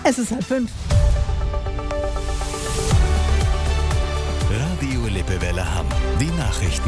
Es ist 4:30. Radio Lippewelle Hamm. Die Nachrichten.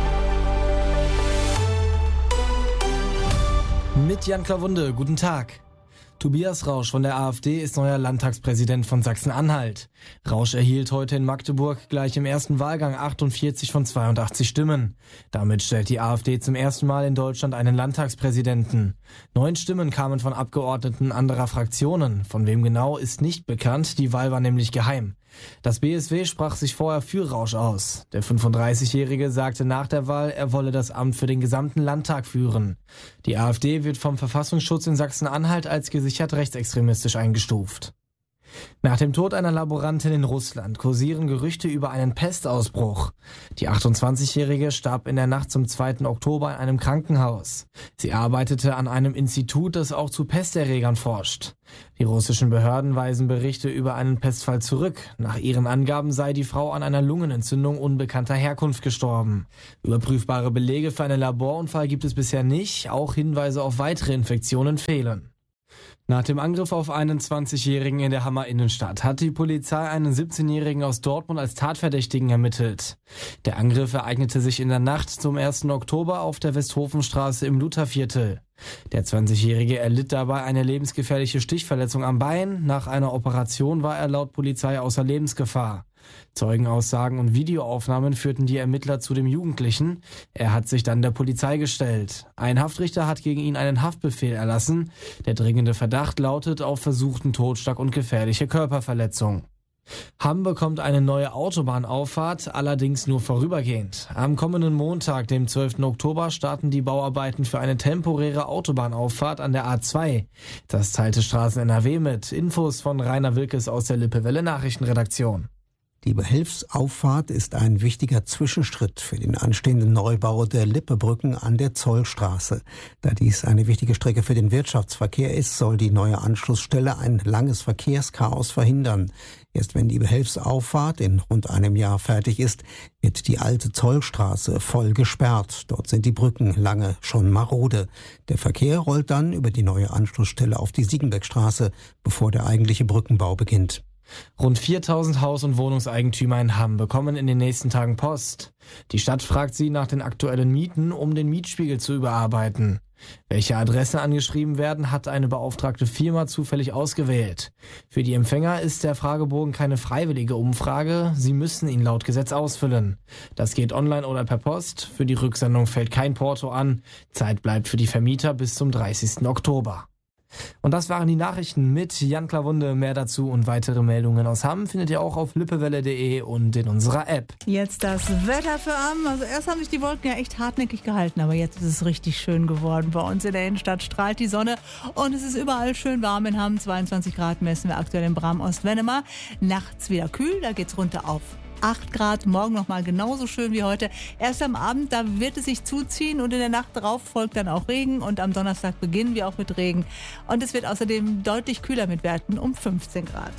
Mit Jan Klawunde, guten Tag. Tobias Rausch von der AfD ist neuer Landtagspräsident von Sachsen-Anhalt. Rausch erhielt heute in Magdeburg gleich im ersten Wahlgang 48 von 82 Stimmen. Damit stellt die AfD zum ersten Mal in Deutschland einen Landtagspräsidenten. 9 Stimmen kamen von Abgeordneten anderer Fraktionen. Von wem genau, ist nicht bekannt. Die Wahl war nämlich geheim. Das BSW sprach sich vorher für Rausch aus. Der 35-Jährige sagte nach der Wahl, er wolle das Amt für den gesamten Landtag führen. Die AfD wird vom Verfassungsschutz in Sachsen-Anhalt als gesichert rechtsextremistisch eingestuft. Nach dem Tod einer Laborantin in Russland kursieren Gerüchte über einen Pestausbruch. Die 28-Jährige starb in der Nacht zum 2. Oktober in einem Krankenhaus. Sie arbeitete an einem Institut, das auch zu Pesterregern forscht. Die russischen Behörden weisen Berichte über einen Pestfall zurück. Nach ihren Angaben sei die Frau an einer Lungenentzündung unbekannter Herkunft gestorben. Überprüfbare Belege für einen Laborunfall gibt es bisher nicht. Auch Hinweise auf weitere Infektionen fehlen. Nach dem Angriff auf einen 20-Jährigen in der Hammer Innenstadt hat die Polizei einen 17-Jährigen aus Dortmund als Tatverdächtigen ermittelt. Der Angriff ereignete sich in der Nacht zum 1. Oktober auf der Westhofenstraße im Lutherviertel. Der 20-Jährige erlitt dabei eine lebensgefährliche Stichverletzung am Bein. Nach einer Operation war er laut Polizei außer Lebensgefahr. Zeugenaussagen und Videoaufnahmen führten die Ermittler zu dem Jugendlichen. Er hat sich dann der Polizei gestellt. Ein Haftrichter hat gegen ihn einen Haftbefehl erlassen. Der dringende Verdacht lautet auf versuchten Totschlag und gefährliche Körperverletzung. Hamm bekommt eine neue Autobahnauffahrt, allerdings nur vorübergehend. Am kommenden Montag, dem 12. Oktober, starten die Bauarbeiten für eine temporäre Autobahnauffahrt an der A2. Das teilte Straßen NRW mit. Infos von Rainer Wilkes aus der Lippewelle Nachrichtenredaktion. Die Behelfsauffahrt ist ein wichtiger Zwischenschritt für den anstehenden Neubau der Lippebrücken an der Zollstraße. Da dies eine wichtige Strecke für den Wirtschaftsverkehr ist, soll die neue Anschlussstelle ein langes Verkehrschaos verhindern. Erst wenn die Behelfsauffahrt in rund einem Jahr fertig ist, wird die alte Zollstraße voll gesperrt. Dort sind die Brücken lange schon marode. Der Verkehr rollt dann über die neue Anschlussstelle auf die Siegenbeckstraße, bevor der eigentliche Brückenbau beginnt. Rund 4000 Haus- und Wohnungseigentümer in Hamm bekommen in den nächsten Tagen Post. Die Stadt fragt sie nach den aktuellen Mieten, um den Mietspiegel zu überarbeiten. Welche Adressen angeschrieben werden, hat eine beauftragte Firma zufällig ausgewählt. Für die Empfänger ist der Fragebogen keine freiwillige Umfrage, sie müssen ihn laut Gesetz ausfüllen. Das geht online oder per Post, für die Rücksendung fällt kein Porto an. Zeit bleibt für die Vermieter bis zum 30. Oktober. Und das waren die Nachrichten mit Jan Klawunde. Mehr dazu und weitere Meldungen aus Hamm findet ihr auch auf lippewelle.de und in unserer App. Jetzt das Wetter für Hamm. Also erst haben sich die Wolken ja echt hartnäckig gehalten, aber jetzt ist es richtig schön geworden. Bei uns in der Innenstadt strahlt die Sonne und es ist überall schön warm in Hamm. 22 Grad messen wir aktuell in Bram-Ost-Wennemar. Nachts wieder kühl, da geht's runter auf 8 Grad, morgen nochmal genauso schön wie heute. Erst am Abend, da wird es sich zuziehen und in der Nacht darauf folgt dann auch Regen und am Donnerstag beginnen wir auch mit Regen. Und es wird außerdem deutlich kühler mit Werten um 15 Grad.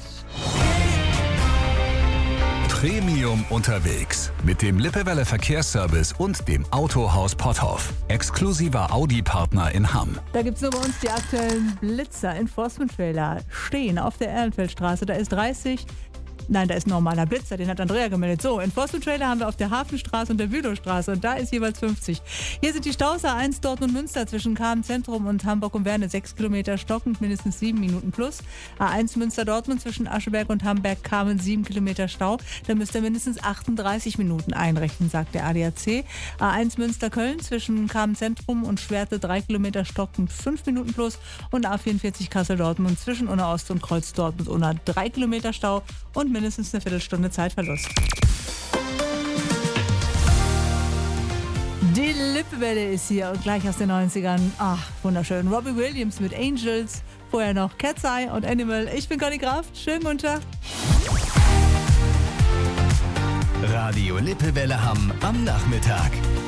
Premium unterwegs mit dem Lippewelle Verkehrsservice und dem Autohaus Potthoff. Exklusiver Audi-Partner in Hamm. Da gibt es nur bei uns die aktuellen Blitzer. Enforcement-Trailer stehen auf der Ehrenfeldstraße. Da ist 30. Nein, da ist ein normaler Blitzer, den hat Andrea gemeldet. So, Enforcement-Trailer haben wir auf der Hafenstraße und der Bülowstraße und da ist jeweils 50. Hier sind die Staus A1 Dortmund-Münster zwischen Kamen-Zentrum und Hamburg und Werne 6 Kilometer stockend, mindestens 7 Minuten plus. A1 Münster-Dortmund zwischen Ascheberg und Hamburg-Kamen 7 Kilometer Stau. Da müsst ihr mindestens 38 Minuten einrechnen, sagt der ADAC. A1 Münster-Köln zwischen Kamen-Zentrum und Schwerte 3 Kilometer stockend, 5 Minuten plus. Und A44 Kassel-Dortmund zwischen Unna Ost und Kreuz Dortmund Unna 3 Kilometer Stau und mindestens eine Viertelstunde Zeitverlust. Die Lippewelle ist hier und gleich aus den 90ern. Ach, wunderschön. Robbie Williams mit Angels, vorher noch Cat's Eye und Animal. Ich bin Conny Graf. Schönen guten Tag. Radio Lippewelle Hamm am Nachmittag.